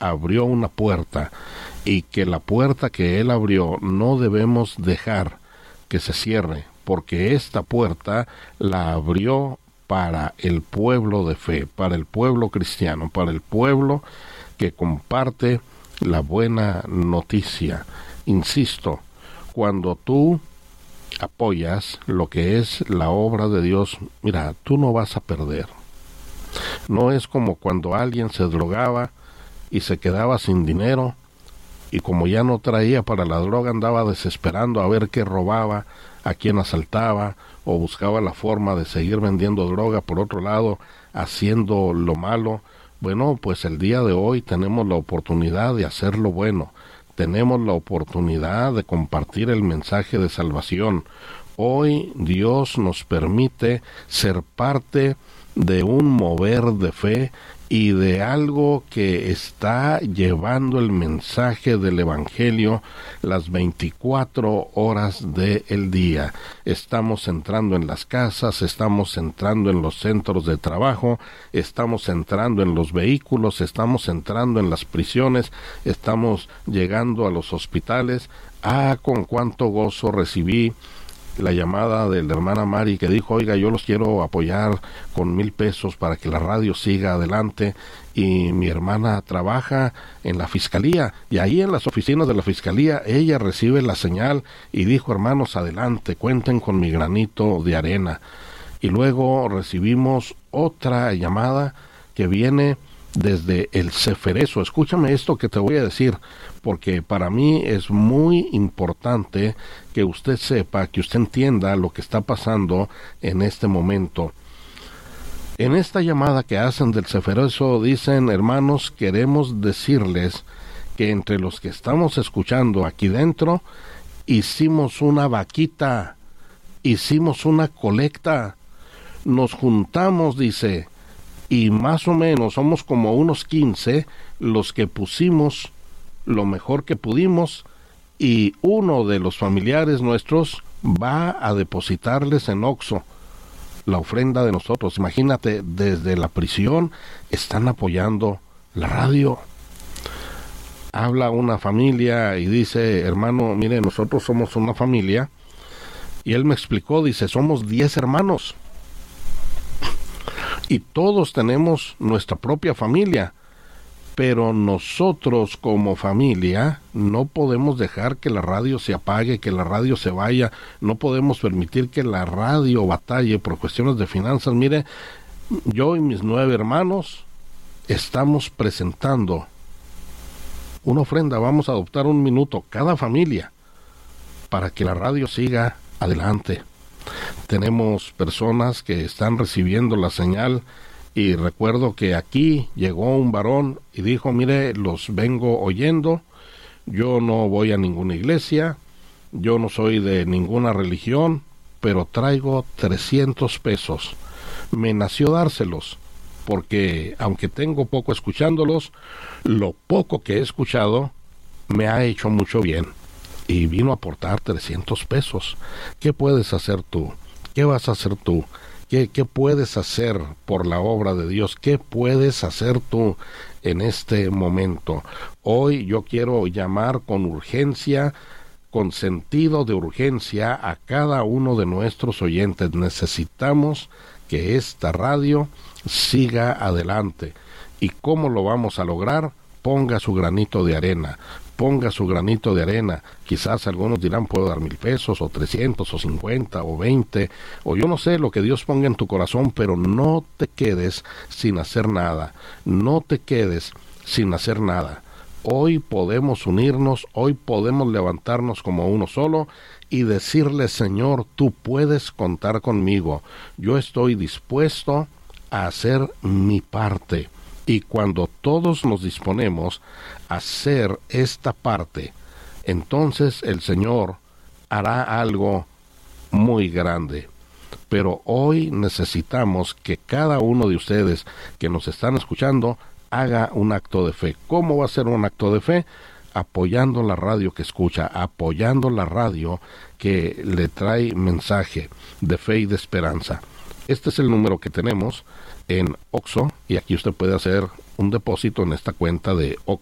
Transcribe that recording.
abrió una puerta y que la puerta que Él abrió no debemos dejar que se cierre, porque esta puerta la abrió para el pueblo de fe, para el pueblo cristiano, para el pueblo que comparte la buena noticia. Insisto, cuando tú apoyas lo que es la obra de Dios, mira, tú no vas a perder. No es como cuando alguien se drogaba y se quedaba sin dinero, y como ya no traía para la droga, andaba desesperando a ver qué robaba, a quién asaltaba, o buscaba la forma de seguir vendiendo droga por otro lado, haciendo lo malo. Bueno, pues el día de hoy tenemos la oportunidad de hacer lo bueno, tenemos la oportunidad de compartir el mensaje de salvación. Hoy Dios nos permite ser parte de un mover de fe y de algo que está llevando el mensaje del Evangelio las 24 horas del día. Estamos entrando en las casas, estamos entrando en los centros de trabajo, estamos entrando en los vehículos, estamos entrando en las prisiones, estamos llegando a los hospitales. Con cuánto gozo recibí la llamada de la hermana Mari que dijo, oiga, yo los quiero apoyar con 1,000 pesos para que la radio siga adelante, y mi hermana trabaja en la fiscalía, y ahí en las oficinas de la fiscalía ella recibe la señal y dijo, hermanos, adelante, cuenten con mi granito de arena. Y luego recibimos otra llamada que viene desde el Ceferezo. Escúchame esto que te voy a decir, porque para mí es muy importante que usted sepa, que usted entienda lo que está pasando en este momento. En esta llamada que hacen del Ceferezo dicen, hermanos, queremos decirles que entre los que estamos escuchando aquí dentro, hicimos una vaquita, hicimos una colecta, nos juntamos, dice, y más o menos somos como unos 15 los que pusimos lo mejor que pudimos, y uno de los familiares nuestros va a depositarles en Oxxo la ofrenda de nosotros. Imagínate, desde la prisión están apoyando la radio. Habla una familia y dice, hermano, mire, nosotros somos una familia, y él me explicó, dice, somos 10 hermanos, y todos tenemos nuestra propia familia, pero nosotros como familia no podemos dejar que la radio se apague, que la radio se vaya, no podemos permitir que la radio batalle por cuestiones de finanzas. Mire, yo y mis 9 hermanos estamos presentando una ofrenda, vamos a adoptar 1 minuto cada familia para que la radio siga adelante. Tenemos personas que están recibiendo la señal, y recuerdo que aquí llegó un varón y dijo, mire, los vengo oyendo, yo no voy a ninguna iglesia, yo no soy de ninguna religión, pero traigo 300 pesos. Me nació dárselos, porque aunque tengo poco escuchándolos, lo poco que he escuchado me ha hecho mucho bien. Y vino a aportar 300 pesos. ¿Qué puedes hacer tú? ¿Qué vas a hacer tú? ¿Qué puedes hacer por la obra de Dios? ¿Qué puedes hacer tú en este momento? Hoy yo quiero llamar con urgencia, con sentido de urgencia, a cada uno de nuestros oyentes. Necesitamos que esta radio siga adelante. ¿Y cómo lo vamos a lograr? Ponga su granito de arena. Ponga su granito de arena. Quizás algunos dirán, puedo dar 1,000 pesos, o 300, o 50, o 20, o yo no sé, lo que Dios ponga en tu corazón, pero no te quedes sin hacer nada. No te quedes sin hacer nada. Hoy podemos unirnos, hoy podemos levantarnos como uno solo y decirle, Señor, tú puedes contar conmigo. Yo estoy dispuesto a hacer mi parte. Y cuando todos nos disponemos a hacer esta parte, entonces el Señor hará algo muy grande. Pero hoy necesitamos que cada uno de ustedes que nos están escuchando haga un acto de fe. ¿Cómo va a ser un acto de fe? Apoyando la radio que escucha, apoyando la radio que le trae mensaje de fe y de esperanza. Este es el número que tenemos en Oxxo, y aquí usted puede hacer un depósito en esta cuenta de Oxxo.